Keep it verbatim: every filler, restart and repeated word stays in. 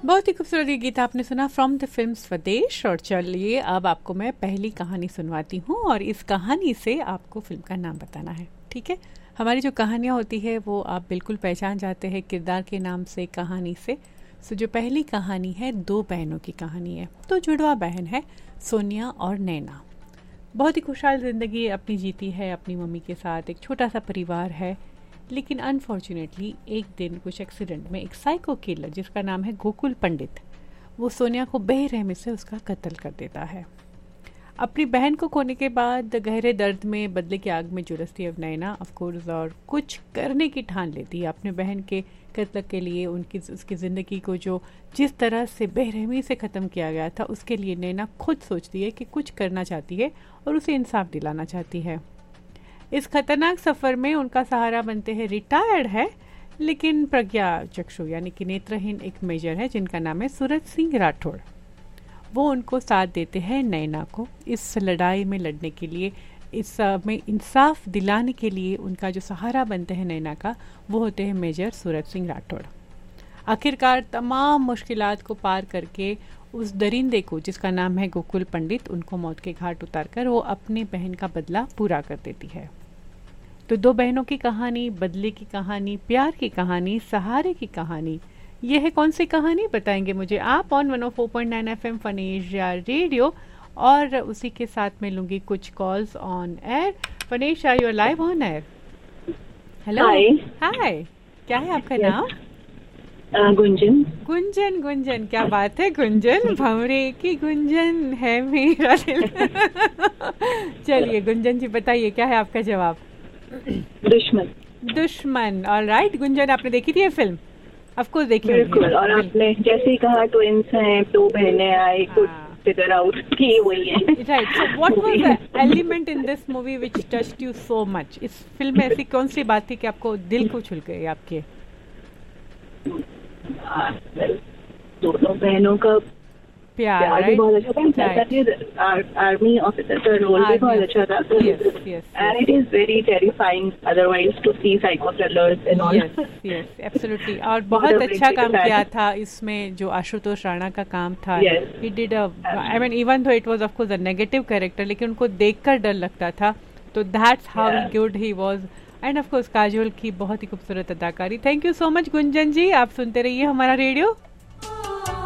बहुत ही खूबसूरत ये गीत आपने सुना फ्रॉम द फिल्म स्वदेश। और चलिए अब आपको मैं पहली कहानी सुनवाती हूँ और इस कहानी से आपको फिल्म का नाम बताना है, ठीक है। हमारी जो कहानियाँ होती है वो आप बिल्कुल पहचान जाते हैं किरदार के नाम से, कहानी से। सो जो पहली कहानी है दो बहनों की कहानी है। तो जुड़वा बहन है सोनिया और नैना। बहुत ही खुशहाल ज़िंदगी अपनी जीती है अपनी मम्मी के साथ, एक छोटा सा परिवार है। लेकिन अनफॉर्चुनेटली एक दिन कुछ एक्सीडेंट में एक साइको किलर जिसका नाम है गोकुल पंडित, वो सोनिया को बेरहमी से उसका कत्ल कर देता है। अपनी बहन को खोने के बाद गहरे दर्द में बदले की आग में झुलसती है नैना ऑफ कोर्स, और कुछ करने की ठान लेती है अपने बहन के कत्ल के लिए। उनकी उसकी ज़िंदगी को जो जिस तरह से बेरहमी से ख़त्म किया गया था उसके लिए नैना खुद सोचती है कि कुछ करना चाहती है और उसे इंसाफ दिलाना चाहती है। इस खतरनाक सफ़र में उनका सहारा बनते हैं रिटायर्ड है लेकिन प्रज्ञा चक्षु यानी कि नेत्रहीन एक मेजर है जिनका नाम है सूरज सिंह राठौड़। वो उनको साथ देते हैं नैना को इस लड़ाई में लड़ने के लिए, इस में इंसाफ दिलाने के लिए। उनका जो सहारा बनते हैं नैना का वो होते हैं मेजर सूरज सिंह राठौड़। आखिरकार तमाम मुश्किलात को पार करके उस दरिंदे को जिसका नाम है गोकुल पंडित, उनको मौत के घाट उतारकर वो अपनी बहन का बदला पूरा कर देती है। तो दो बहनों की कहानी, बदले की कहानी, प्यार की कहानी, सहारे की कहानी, ये है कौन सी कहानी बताएंगे मुझे आप on one O four point nine F M fun Asia radio. और उसी के साथ में लूंगी कुछ calls on air. Fanesh, are you live on air? Hello, हाय, क्या है आपका yes. नाम? Uh, गुंजन। गुंजन गुंजन, क्या बात है गुंजन, भंवरे की गुंजन है मेरा दिल। चलिए गुंजन जी बताइए क्या है आपका जवाब? दुश्मन। दुश्मन, ऑलराइट। गुंजन, आपने देखी थी ये फिल्म? ऑफ कोर्स देखी होगी। बिल्कुल, और आपने जैसे ही कहा ट्विंस हैं, दो बहनें आई, कुछ फिगर आउट की वही है। Right, so what was the element in this movie which touched you so much? इस फिल्म में ऐसी कौन सी बात थी कि आपको दिल को छू गई आपके? दोनों बहनों का प्यार, प्यार भी बहुत अच्छा था, आर्मी ऑफिसर का रोल भी बहुत अच्छा था, and it is very terrifying otherwise to C psycho thrillers and all. Yes yes, absolutely. और बहुत अच्छा काम किया था इसमें जो आशुतोष राणा का काम था। He did a, I mean even though it was of course a negative character, लेकिन उनको देखकर डर लगता था। तो that's how good he was. End of course Kajol की बहुत ही खूबसूरत अदाकारी। Thank you so much Gunjan जी, आप सुनते रहिए हमारा रेडियो।